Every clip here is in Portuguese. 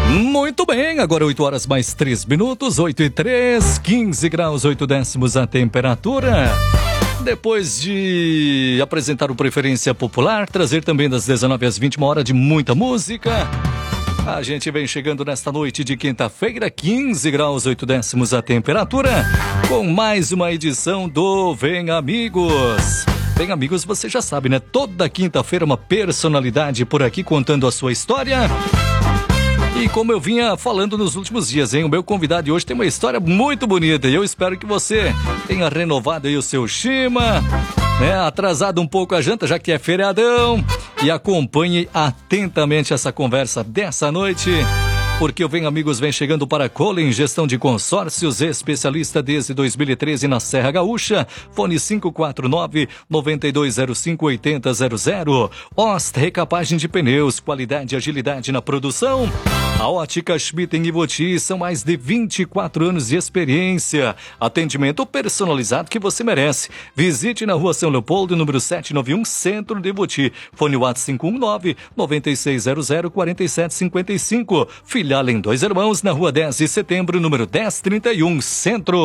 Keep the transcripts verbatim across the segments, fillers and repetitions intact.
Muito bem, agora oito horas mais três minutos, oito e três, quinze graus, oito décimos a temperatura. Depois de apresentar o Preferência Popular, trazer também das dezenove às vinte, uma hora de muita música, a gente vem chegando nesta noite de quinta-feira, quinze graus, oito décimos a temperatura, com mais uma edição do Vem Amigos. Vem Amigos, você já sabe, né? Toda quinta-feira uma personalidade por aqui contando a sua história. E como eu vinha falando nos últimos dias, hein? O meu convidado de hoje tem uma história muito bonita e eu espero que você tenha renovado aí o seu chima, né? Atrasado um pouco a janta, já que é feriadão, e acompanhe atentamente essa conversa dessa noite, porque o Vem Amigos vem chegando para Colin, gestão de consórcios, especialista desde dois mil e treze na Serra Gaúcha. Fone cinco quatro nove, nove dois zero cinco, oito zero zero zero. Ost, recapagem de pneus, qualidade e agilidade na produção. A Ótica Schmidt em Ivoti, são mais de vinte e quatro anos de experiência. Atendimento personalizado que você merece. Visite na Rua São Leopoldo, número setecentos e noventa e um, Centro de Ivoti. Fone WhatsApp cinco um nove, nove seis zero zero, quatro sete cinco cinco. Filial em Dois Irmãos, na Rua dez de Setembro, número dez trinta e um, Centro.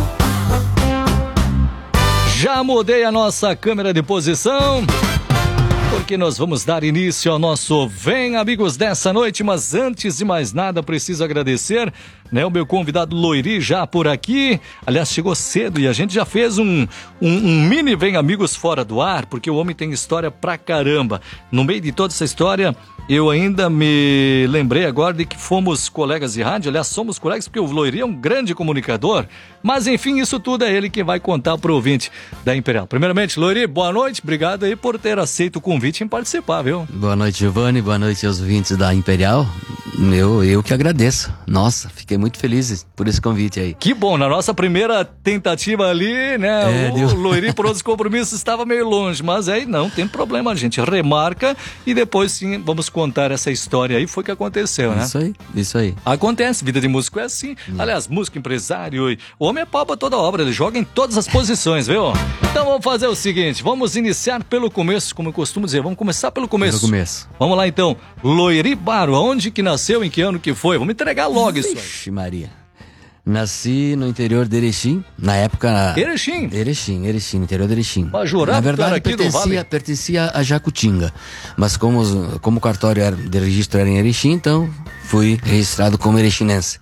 Já mudei a nossa câmera de posição, porque nós vamos dar início ao nosso Vem Amigos dessa noite, mas antes de mais nada preciso agradecer, né, o meu convidado Loiri já por aqui. Aliás, chegou cedo e a gente já fez um, um, um mini Vem Amigos fora do ar, porque o homem tem história pra caramba. No meio de toda essa história, eu ainda me lembrei agora de que fomos colegas de rádio. Aliás, somos colegas porque o Loiri é um grande comunicador. Mas enfim, isso tudo é ele que vai contar pro ouvinte da Imperial. Primeiramente, Loiri, boa noite. Obrigado aí por ter aceito o convite em participar, viu? Boa noite, Giovanni. Boa noite aos ouvintes da Imperial. Eu, eu que agradeço. Nossa, fiquei muito feliz por esse convite aí. Que bom, na nossa primeira tentativa ali, né, é, o Deus... Loiri por outros compromissos estava meio longe, mas aí não tem problema, a gente remarca e depois sim vamos contar essa história aí, foi o que aconteceu, né? Isso aí, isso aí. Acontece, vida de músico é assim. Hum. Aliás, músico, empresário, o homem é pau pra toda obra, ele joga em todas as posições, viu? Então vamos fazer o seguinte, vamos iniciar pelo começo, como eu costumo dizer, vamos começar pelo começo. Pelo começo. Vamos lá então, Loiri Baro, aonde que nasceu, em que ano que foi? Vamos entregar logo isso aí. Vixe Maria. Nasci no interior de Erechim, na época... Erechim? Erechim, Erechim, no interior de Erechim. Majorado, na verdade, aqui pertencia, do vale. pertencia a Jacutinga, mas como, como o cartório era, de registro era em Erechim, então fui registrado como erechinense.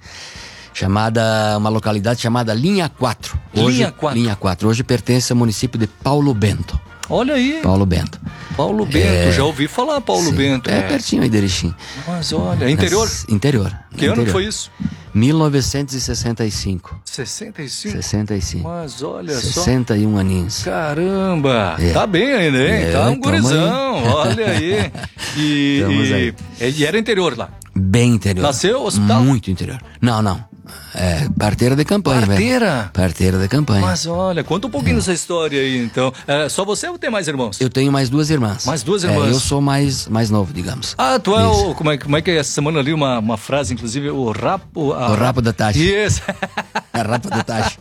Chamada, uma localidade chamada Linha quatro. Hoje, Linha quatro. Linha quatro, hoje pertence ao município de Paulo Bento. Olha aí. Paulo Bento. Paulo Bento, é... já ouvi falar Paulo Sim, Bento. É, é pertinho aí de Erechim. Mas olha, interior? Mas, interior. Que interior. ano foi isso? mil novecentos e sessenta e cinco. sessenta e cinco? sessenta e cinco. Mas olha sessenta só. sessenta e um aninhos. Caramba! É. Tá bem ainda, hein? É, tá um gurizão, aí. olha aí. E, e, aí. e era interior lá? Bem interior. Nasceu hospital? Muito interior. Não, não. É, parteira de campanha. Parteira? Velho. Parteira de campanha. Mas olha, conta um pouquinho é. dessa história aí, então. É, só você ou tem mais irmãos? Eu tenho mais duas irmãs. Mais duas irmãs? É, eu sou mais, mais novo, digamos. Ah, tu é o... Como é, como é que é essa semana ali, uma, uma frase, inclusive, o rapo... A, o rapo da taxa. Isso. A rapa da taxa.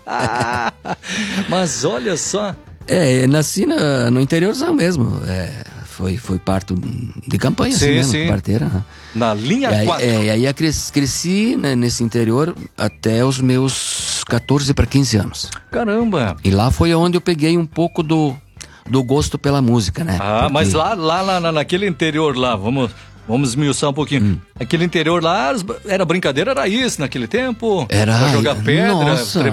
Mas olha só. É, nasci no, no interiorzão mesmo. É... Foi, foi parto de campanha, sim, assim mesmo, sim. Parteira. Né? Na linha e aí, quatro. É, e aí eu cresci, cresci né, nesse interior até os meus catorze para quinze anos. Caramba! E lá foi onde eu peguei um pouco do, do gosto pela música, né? Ah, Porque... mas lá, lá, lá naquele interior lá, vamos... Vamos esmiuçar um pouquinho. Hum. Aquele interior lá, era brincadeira, era isso naquele tempo? Era. Pra jogar pedra, nossa,